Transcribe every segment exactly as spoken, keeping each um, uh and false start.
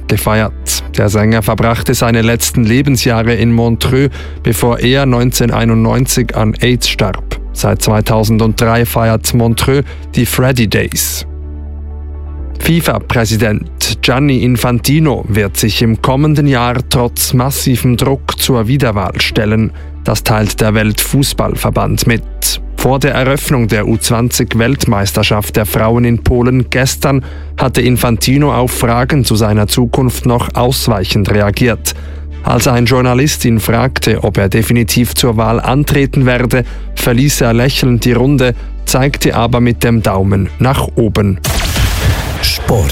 gefeiert. Der Sänger verbrachte seine letzten Lebensjahre in Montreux, bevor er neunzehnhunderteinundneunzig an AIDS starb. Seit zweitausenddrei feiert Montreux die Freddy Days. FIFA-Präsident Gianni Infantino wird sich im kommenden Jahr trotz massivem Druck zur Wiederwahl stellen. Das teilt der Weltfußballverband mit. Vor der Eröffnung der U zwanzig-Weltmeisterschaft der Frauen in Polen gestern hatte Infantino auf Fragen zu seiner Zukunft noch ausweichend reagiert. Als ein Journalist ihn fragte, ob er definitiv zur Wahl antreten werde, verließ er lächelnd die Runde, zeigte aber mit dem Daumen nach oben. Sport.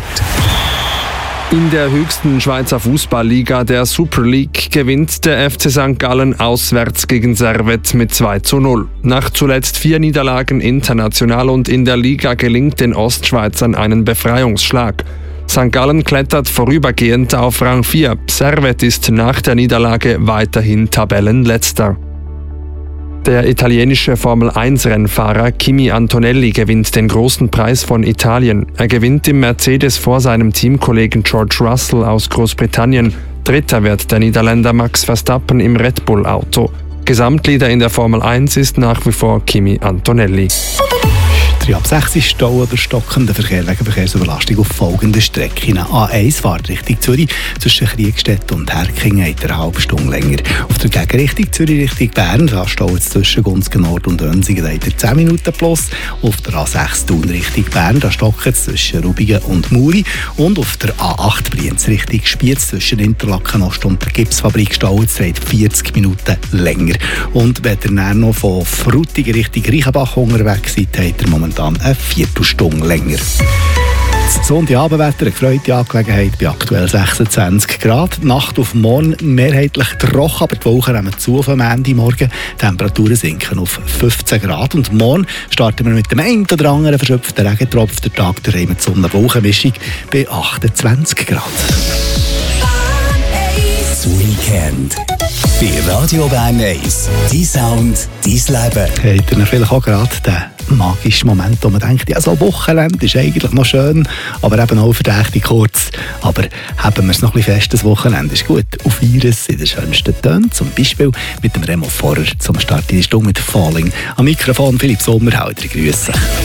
In der höchsten Schweizer Fußballliga, der Super League, gewinnt der F C Sankt Gallen auswärts gegen Servette mit zwei zu null. Nach zuletzt vier Niederlagen international und in der Liga gelingt den Ostschweizern einen Befreiungsschlag. Sankt Gallen klettert vorübergehend auf Rang vier. Servette ist nach der Niederlage weiterhin Tabellenletzter. Der italienische Formel eins Rennfahrer Kimi Antonelli gewinnt den großen Preis von Italien. Er gewinnt im Mercedes vor seinem Teamkollegen George Russell aus Großbritannien. Dritter wird der Niederländer Max Verstappen im Red Bull Auto. Gesamtleader in der Formel eins ist nach wie vor Kimi Antonelli. Ab sechs ist Stau oder stockender Verkehr wegen Verkehrsüberlastung auf folgenden Strecken. A eins fährt Richtung Zürich zwischen Kriegstedt und Herking eine halbe Stunde länger. Auf der Gegenrichtung Zürich Richtung Bern, da staut es zwischen Gunzgen Nord und Önsigen zehn Minuten plus. Auf der A sechs Thun Richtung Bern, da stockt es zwischen Rubigen und Muri. Und auf der A acht Brienz Richtung Spiez zwischen Interlaken Ost und der Gipsfabrik staut es vierzig Minuten länger. Und wenn ihr dann noch von Frutigen Richtung Reichenbach unterwegs seid, habt ihr momentan eine Viertelstunde länger. Das Sonntagabendwetter, eine gefreute Angelegenheit bei aktuell sechsundzwanzig Grad. Nacht auf morgen mehrheitlich trocken, aber die Wolken nehmen zu auf am Montagmorgen. Die Temperaturen sinken auf fünfzehn Grad. Und morgen starten wir mit dem einen oder anderen verschöpften Regentropfen. Der Tag der mit Sonne-Wolkenmischung bei achtundzwanzig Grad. Das Weekend bei Radio Bern eins. Dein Sound, dein Leben. Habt ihr vielleicht auch gerade den magischen Moment, wo man denkt, ja, so ein Wochenende ist eigentlich noch schön, aber eben auch verdächtig kurz. Aber haben wir es noch ein bisschen fest, das Wochenende ist gut. Auf Iris in den schönsten Tönen, zum Beispiel mit dem Remo Vorer zum Start in die Stunde mit Falling. Am Mikrofon Philipp Sommerhalter, grüße.